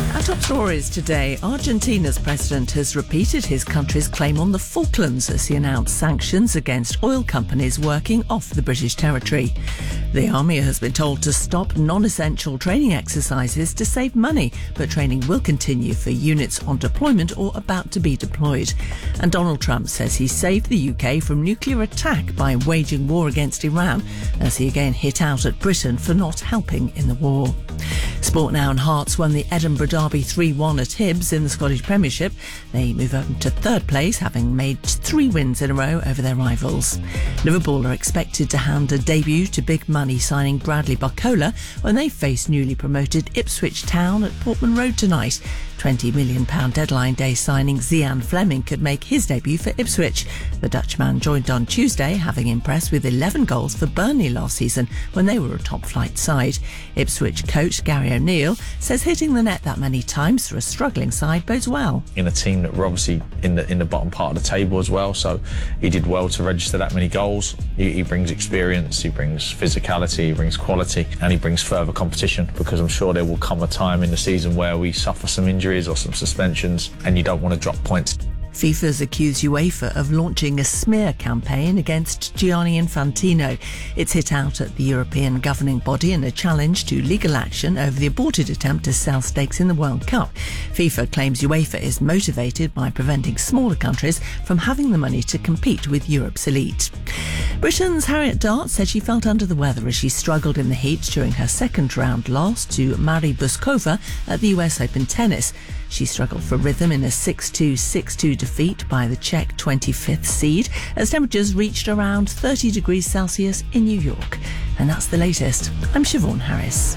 Our top stories today. Argentina's president has repeated his country's claim on the Falklands as he announced sanctions against oil companies working off the British territory. The army has been told to stop non-essential training exercises to save money, but training will continue for units on deployment or about to be deployed. And Donald Trump says he saved the UK from nuclear attack by waging war against Iran, as he again hit out at Britain for not helping in the war. Sport now, and Hearts won the Edinburgh Derby 3-1 at Hibs in the Scottish Premiership. They move up to third place, having made 3 wins in a row over their rivals. Liverpool are expected to hand a debut to big money signing Bradley Barcola when they face newly promoted Ipswich Town at Portman Road tonight. £20 million deadline day signing Zian Fleming could make his debut for Ipswich. The Dutchman joined on Tuesday, having impressed with 11 goals for Burnley last season when they were a top-flight side. Ipswich coach Gary O'Neill says hitting the net that many times for a struggling side bodes well. In a team that were obviously in the bottom part of the table as well, so he did well to register that many goals. He brings experience, he brings physicality, he brings quality, and he brings further competition, because I'm sure there will come a time in the season where we suffer some injuries or some suspensions and you don't want to drop points. FIFA's accused UEFA of launching a smear campaign against Gianni Infantino. It's hit out at the European governing body in a challenge to legal action over the aborted attempt to sell stakes in the World Cup. FIFA claims UEFA is motivated by preventing smaller countries from having the money to compete with Europe's elite. Britain's Harriet Dart said she felt under the weather as she struggled in the heat during her second round loss to Mary Buskova at the US Open tennis. She struggled for rhythm in a 6-2, 6-2 defeat by the Czech 25th seed as temperatures reached around 30 degrees Celsius in New York. And that's the latest. I'm Siobhan Harris.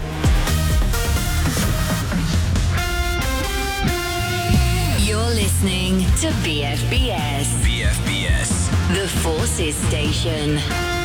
You're listening to BFBS. BFBS. The Forces Station.